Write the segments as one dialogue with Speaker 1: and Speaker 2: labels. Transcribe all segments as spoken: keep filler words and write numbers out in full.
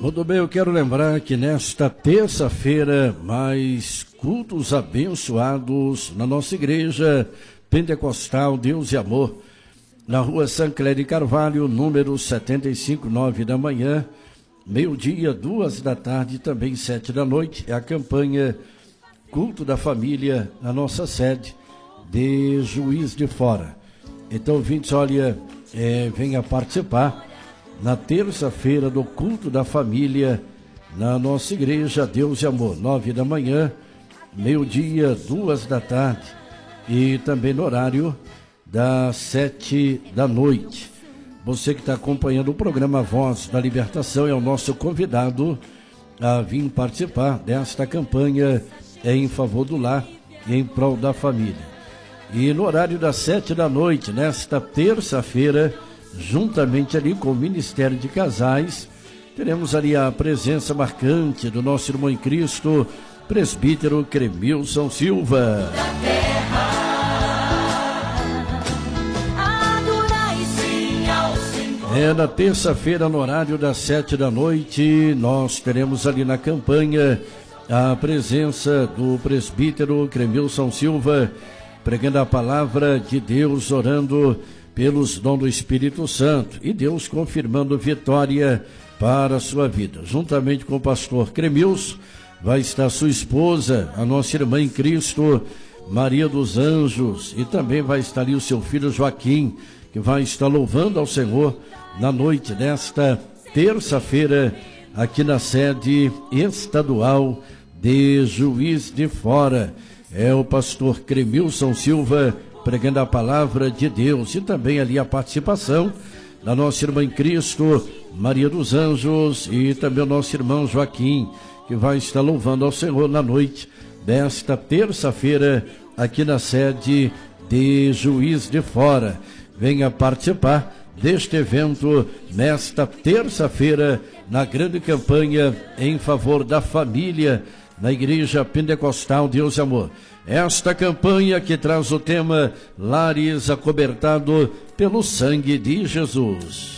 Speaker 1: Muito bem, eu quero lembrar que nesta terça-feira, mais cultos abençoados na nossa igreja pentecostal Deus e Amor, na rua São Clério de Carvalho, número setenta e cinco, nove da manhã, meio-dia, duas da tarde, também sete da noite, é a campanha Culto da Família na nossa sede de Juiz de Fora. Então, ouvintes, olha, é, venha participar na terça-feira do Culto da Família na nossa igreja Deus e Amor, nove da manhã, meio-dia, duas da tarde e também no horário das sete da noite. Você que está acompanhando o programa Voz da Libertação é o nosso convidado a vir participar desta campanha em favor do lar e em prol da família. E no horário das sete da noite, nesta terça-feira, juntamente ali com o Ministério de Casais, teremos ali a presença marcante do nosso irmão em Cristo, presbítero Cremilson Silva. É, na terça-feira, no horário das sete da noite, nós teremos ali na campanha a presença do presbítero Cremilson Silva, pregando a palavra de Deus, orando pelos dons do Espírito Santo e Deus confirmando vitória para a sua vida. Juntamente com o pastor Cremilson, vai estar sua esposa, a nossa irmã em Cristo, Maria dos Anjos, e também vai estar ali o seu filho Joaquim, que vai estar louvando ao Senhor na noite desta terça-feira, aqui na sede estadual de Juiz de Fora. É o pastor Cremilson Silva pregando a palavra de Deus, e também ali a participação da nossa irmã em Cristo, Maria dos Anjos, e também o nosso irmão Joaquim, que vai estar louvando ao Senhor na noite desta terça-feira, aqui na sede de Juiz de Fora. Venha participar deste evento nesta terça-feira, na grande campanha em favor da família, na Igreja Pentecostal Deus e Amor. Esta campanha que traz o tema Lares Acobertado pelo Sangue de Jesus.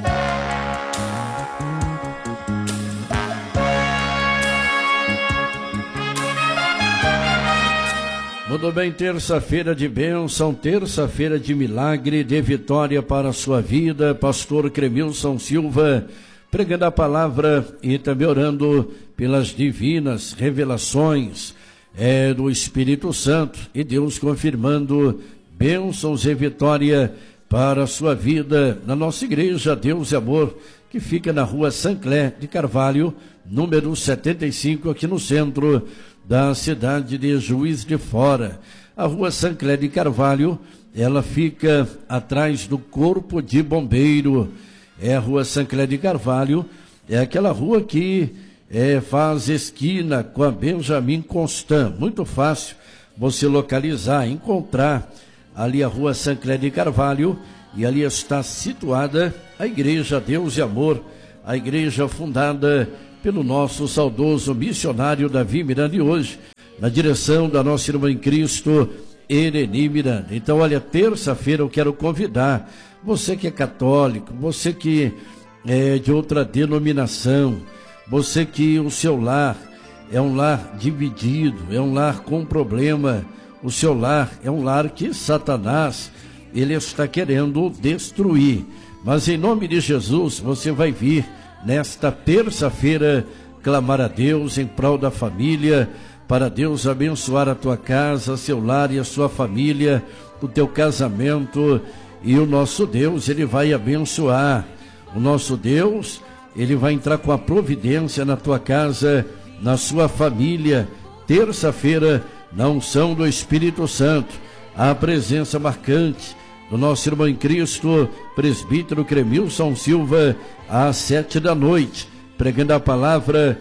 Speaker 1: Muito bem, terça-feira de bênção, terça-feira de milagre, de vitória para a sua vida. Pastor Cremilson Silva, pregando a palavra e também orando pelas divinas revelações é, do Espírito Santo, e Deus confirmando bênçãos e vitória para a sua vida na nossa igreja Deus e Amor, que fica na rua São Clério de Carvalho, número setenta e cinco, aqui no centro da cidade de Juiz de Fora. A rua São Clério de Carvalho, ela fica atrás do Corpo de Bombeiro. É a rua São Clério de Carvalho, é aquela rua que é, faz esquina com a Benjamin Constant. Muito fácil você localizar, encontrar ali a rua São Clério de Carvalho, e ali está situada a Igreja Deus e Amor, a igreja fundada pelo nosso saudoso missionário Davi Miranda, e hoje, na direção da nossa irmã em Cristo, Ereni Miranda. Então, olha, terça-feira eu quero convidar você que é católico, você que é de outra denominação, você que o seu lar é um lar dividido, é um lar com problema, o seu lar é um lar que Satanás, ele está querendo destruir. Mas em nome de Jesus, você vai vir nesta terça-feira clamar a Deus em prol da família, para Deus abençoar a tua casa, seu lar e a sua família, o teu casamento. E o nosso Deus, ele vai abençoar. O nosso Deus, ele vai entrar com a providência na tua casa, na sua família. Terça-feira, na unção do Espírito Santo, a presença marcante do nosso irmão em Cristo, presbítero Cremilson Silva, às sete da noite, pregando a palavra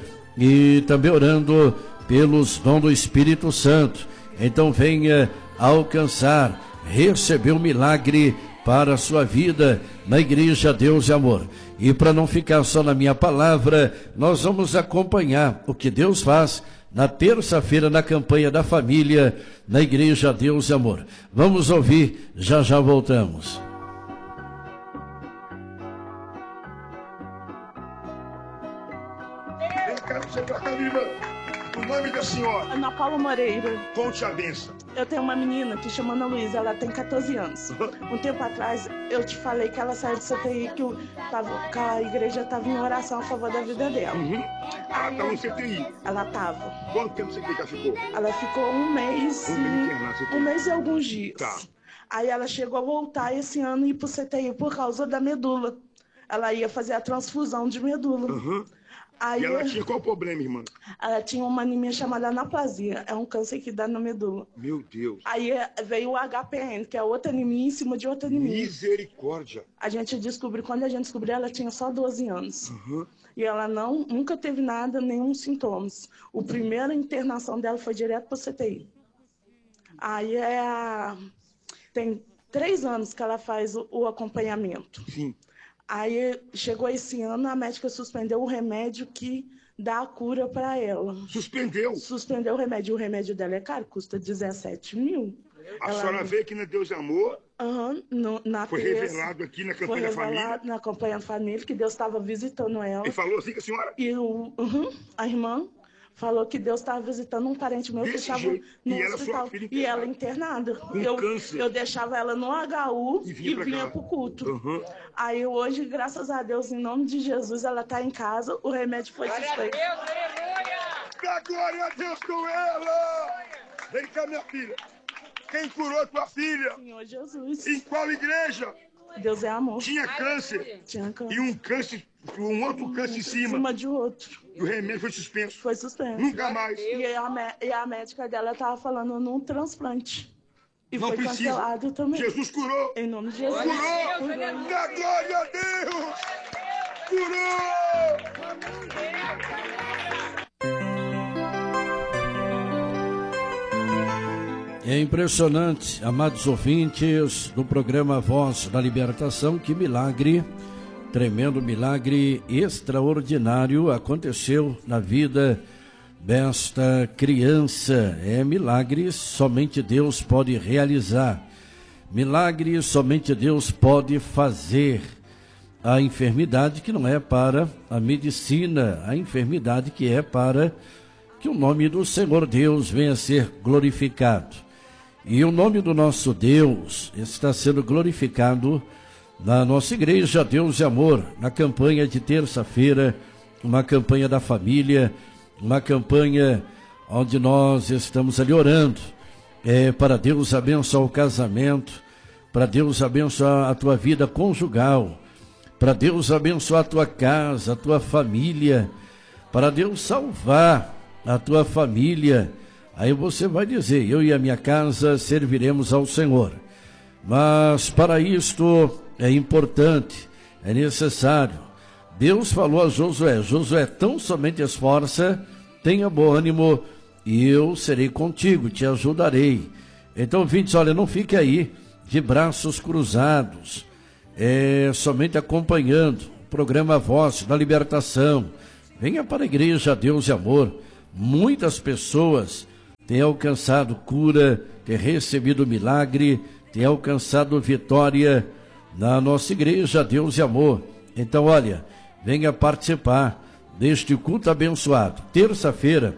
Speaker 1: e também orando pelos dons do Espírito Santo. Então venha alcançar, receber o milagre para a sua vida na Igreja Deus e Amor. E para não ficar só na minha palavra, nós vamos acompanhar o que Deus faz na terça-feira na campanha da família na Igreja Deus e Amor. Vamos ouvir, já já voltamos.
Speaker 2: cá, chega pra cá, minha irmã. O nome da senhora?
Speaker 3: Ana Paula Moreira.
Speaker 2: Conte a benção.
Speaker 3: Eu tenho uma menina que chama Ana Luísa, ela tem catorze anos. Um tempo atrás, eu te falei que ela saiu de C T I, que, o, tava, que a igreja estava em oração a favor da vida dela.
Speaker 2: Uhum. Ela estava no C T I?
Speaker 3: Ela estava.
Speaker 2: Quanto tempo você que ela ficou?
Speaker 3: Ela ficou um mês,
Speaker 2: um,
Speaker 3: e, um mês e alguns dias.
Speaker 2: Tá.
Speaker 3: Aí ela chegou a voltar esse ano e ir pro C T I por causa da medula. Ela ia fazer a transfusão de medula.
Speaker 2: Uhum.
Speaker 3: Aí,
Speaker 2: e ela tinha qual problema, irmã?
Speaker 3: Ela tinha uma anemia chamada anaplasia. É um câncer que dá na medula.
Speaker 2: Meu Deus.
Speaker 3: Aí veio o H P N, que é outra anemia em cima de outra anemia.
Speaker 2: Misericórdia.
Speaker 3: A gente descobriu, quando a gente descobriu, ela tinha só doze anos.
Speaker 2: Uhum.
Speaker 3: E ela não, nunca teve nada, nenhum sintomas. O primeiro internação dela foi direto para o C T I. Aí é a... tem três anos que ela faz o, o acompanhamento.
Speaker 2: Sim.
Speaker 3: Aí chegou esse ano, a médica suspendeu o remédio que dá a cura para ela.
Speaker 2: Suspendeu?
Speaker 3: Suspendeu o remédio. O remédio dela é caro, custa dezessete mil.
Speaker 2: A
Speaker 3: ela...
Speaker 2: senhora vê que na Deus é Amor,
Speaker 3: uhum, no, na
Speaker 2: foi
Speaker 3: terça,
Speaker 2: revelado aqui na campanha
Speaker 3: da família. Foi revelado
Speaker 2: família.
Speaker 3: na campanha da família, que Deus estava visitando ela.
Speaker 2: E falou assim com a senhora?
Speaker 3: E o, uhum, a irmã falou que Deus estava visitando um parente meu. Desse que estava no
Speaker 2: e
Speaker 3: hospital.
Speaker 2: Ela
Speaker 3: e ela internada.
Speaker 2: Com
Speaker 3: eu,
Speaker 2: câncer.
Speaker 3: eu deixava ela no H U
Speaker 2: e vinha,
Speaker 3: e vinha pro culto.
Speaker 2: Uhum.
Speaker 3: Aí hoje, graças a Deus, em nome de Jesus, ela está em casa, o remédio foi suspenso.
Speaker 2: Dá glória a Deus com ela! Vem cá, minha filha. Quem curou tua filha?
Speaker 3: Senhor Jesus.
Speaker 2: Em qual igreja?
Speaker 3: Deus é amor.
Speaker 2: Tinha câncer.
Speaker 3: Tinha câncer.
Speaker 2: E um câncer, um outro câncer em cima.
Speaker 3: Em cima de outro.
Speaker 2: E o remédio foi suspenso.
Speaker 3: Foi suspenso.
Speaker 2: Nunca mais.
Speaker 3: E a, e a médica dela estava falando num transplante. E
Speaker 2: não
Speaker 3: foi
Speaker 2: precisa.
Speaker 3: Cancelado também.
Speaker 2: Jesus curou.
Speaker 3: Em nome de Jesus.
Speaker 2: Curou.
Speaker 3: Curou.
Speaker 2: Dá glória a Deus. Curou.
Speaker 1: É impressionante, amados ouvintes do programa Voz da Libertação, que milagre, tremendo milagre extraordinário aconteceu na vida desta criança. É milagre somente Deus pode realizar, milagre somente Deus pode fazer. A enfermidade que não é para a medicina, a enfermidade que é para que o nome do Senhor Deus venha a ser glorificado. E o nome do nosso Deus está sendo glorificado na nossa igreja Deus e Amor, na campanha de terça-feira, uma campanha da família, uma campanha onde nós estamos ali orando é, para Deus abençoar o casamento, para Deus abençoar a tua vida conjugal, para Deus abençoar a tua casa, a tua família, para Deus salvar a tua família. Aí você vai dizer, eu e a minha casa serviremos ao Senhor. Mas para isto é importante, é necessário. Deus falou a Josué, Josué, tão somente esforça, tenha bom ânimo, e eu serei contigo, te ajudarei. Então, ouvintes, olha, não fique aí de braços cruzados, é, somente acompanhando o programa Voz da Libertação. Venha para a igreja Deus e Amor. Muitas pessoas têm alcançado cura, têm recebido milagre, têm alcançado vitória na nossa igreja Deus e Amor. Então, olha, venha participar deste culto abençoado. Terça-feira,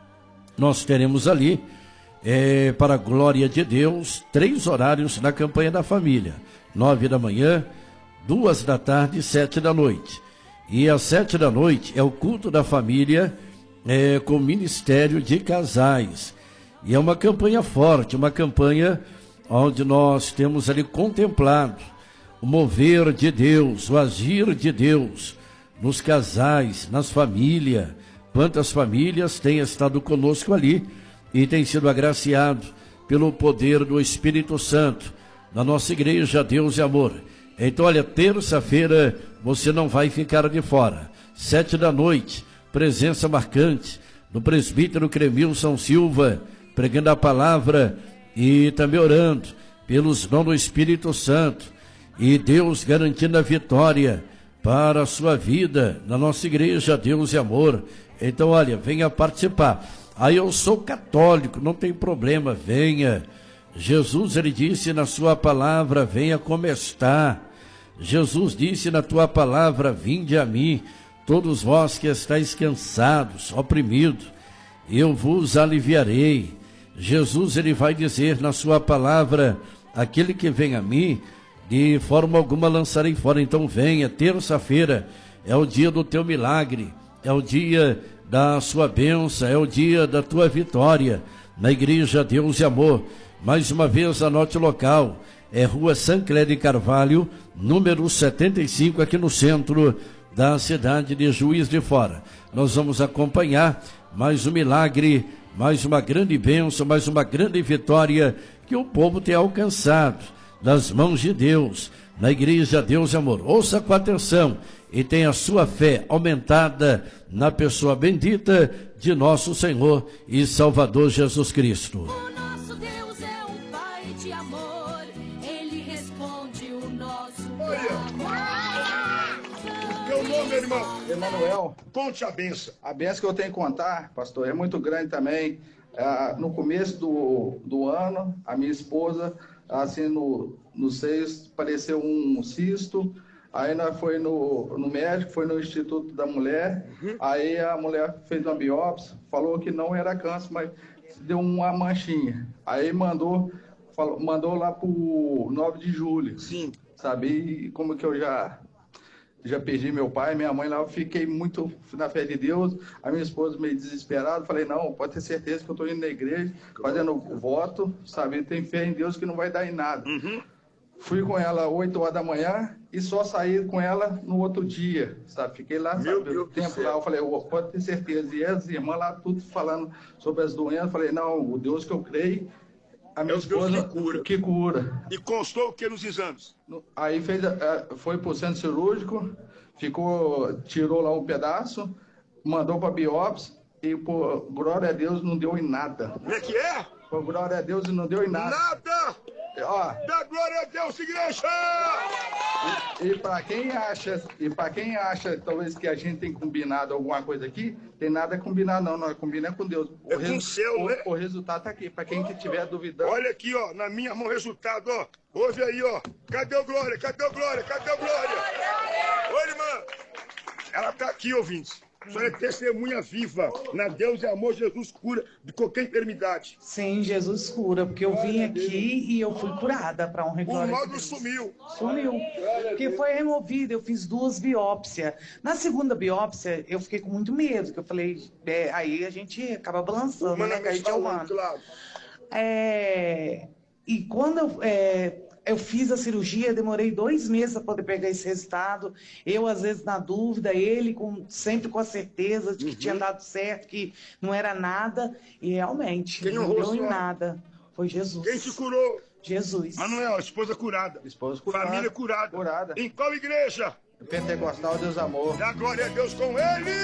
Speaker 1: nós teremos ali, é, para a glória de Deus, três horários na campanha da família. Nove da manhã, duas da tarde e sete da noite. E às sete da noite é o culto da família, é, com o Ministério de Casais. E é uma campanha forte, uma campanha onde nós temos ali contemplado o mover de Deus, o agir de Deus nos casais, nas famílias. Quantas famílias têm estado conosco ali e têm sido agraciado pelo poder do Espírito Santo na nossa igreja Deus e Amor. Então, olha, terça-feira você não vai ficar de fora. Sete da noite, presença marcante do presbítero Cremilson Silva, pregando a palavra e também orando pelos dons do Espírito Santo. E Deus garantindo a vitória para a sua vida na nossa igreja Deus e Amor. Então, olha, venha participar. Aí eu sou católico, não tem problema, venha. Jesus, ele disse na sua palavra, venha como está. Jesus disse na tua palavra, vinde a mim, Todos vós que estáis cansados, oprimidos, eu vos aliviarei. Jesus, ele vai dizer na sua palavra, aquele que vem a mim, de forma alguma lançarei fora. Então venha, terça-feira é o dia do teu milagre, é o dia da sua bênção, é o dia da tua vitória, na Igreja Deus e Amor. Mais uma vez, anote o local, é Rua Sancler de Carvalho, número setenta e cinco, aqui no centro da cidade de Juiz de Fora. Nós vamos acompanhar mais um milagre, mais uma grande bênção, mais uma grande vitória que o povo tem alcançado das mãos de Deus, na Igreja Deus e Amor. Ouça com atenção e tenha a sua fé aumentada na pessoa bendita de nosso Senhor e Salvador Jesus Cristo.
Speaker 4: O nosso Deus é um Pai de amor, Ele responde o nosso
Speaker 2: Meu nome, irmão?
Speaker 5: Emanuel.
Speaker 2: Conte a benção.
Speaker 5: A benção que eu tenho que contar, pastor, é muito grande também. Ah, no começo do, do ano, a minha esposa, assim, no, no seios, apareceu um cisto. Aí nós foi no, no médico, foi no Instituto da Mulher. Uhum. Aí a mulher fez uma biópsia, falou que não era câncer, mas deu uma manchinha. Aí mandou, falou, mandou lá pro nove de julho.
Speaker 2: Sim.
Speaker 5: Sabe? E como que eu já... Já perdi meu pai, minha mãe lá, eu fiquei muito na fé de Deus. A minha esposa meio desesperada, falei, não, pode ter certeza que eu estou indo na igreja, fazendo voto, sabe? Tem fé em Deus que não vai dar em nada.
Speaker 2: Uhum.
Speaker 5: Fui com ela oito horas da manhã e só saí com ela no outro dia, sabe? Fiquei lá,
Speaker 2: meu
Speaker 5: sabe?
Speaker 2: Deus
Speaker 5: O tempo lá, eu falei, oh, pode ter certeza. E as irmãs lá, tudo falando sobre as doenças, falei, não, o Deus que eu creio, a minha
Speaker 2: é o
Speaker 5: esposa
Speaker 2: Deus que cura.
Speaker 5: que cura.
Speaker 2: E constou o que nos exames?
Speaker 5: Aí fez, foi pro centro cirúrgico, ficou, tirou lá um pedaço, mandou para biópsia e, por glória a Deus, não deu em nada.
Speaker 2: Como é que é?
Speaker 5: Por glória a Deus, não deu em nada.
Speaker 2: Nada!
Speaker 5: Ó,
Speaker 2: Dá glória a Deus, igreja!
Speaker 5: E, e para quem acha, e para quem acha talvez que a gente tem combinado alguma coisa aqui, tem nada a combinar não, nós combinamos com Deus. O
Speaker 2: É com o céu,
Speaker 5: o,
Speaker 2: né?
Speaker 5: O resultado tá aqui, para quem que tiver duvidando.
Speaker 2: Olha aqui, ó, na minha mão o resultado, ó. Ouve aí, ó. Cadê o Glória? Cadê o Glória? Cadê o Glória? Oi, irmã. Ela tá aqui, ouvintes. A senhora é testemunha viva. Na Deus e Amor, Jesus cura de qualquer enfermidade.
Speaker 6: Sim, Jesus cura, porque eu vim aqui e eu fui curada para honra e
Speaker 2: O
Speaker 6: glória de
Speaker 2: nódulo
Speaker 6: Deus.
Speaker 2: sumiu.
Speaker 6: Sumiu, porque foi removido, eu fiz duas biópsias. Na segunda biópsia, eu fiquei com muito medo, que eu falei, é, aí a gente acaba balançando, né, que a gente é humano.
Speaker 2: Claro.
Speaker 6: É, e quando eu, é, eu fiz a cirurgia, demorei dois meses para poder pegar esse resultado. Eu, às vezes, na dúvida, ele com, sempre com a certeza de que uhum. tinha dado certo, que não era nada. E realmente,
Speaker 2: Quem
Speaker 6: não
Speaker 2: honrou
Speaker 6: deu em
Speaker 2: sua...
Speaker 6: nada. Foi Jesus.
Speaker 2: Quem te curou?
Speaker 6: Jesus.
Speaker 2: Manuel, esposa curada.
Speaker 5: Esposa curada.
Speaker 2: Família curada.
Speaker 5: Curada.
Speaker 2: Em qual igreja?
Speaker 5: Pentecostal, Deus Amor.
Speaker 2: Dá glória a Deus com ele.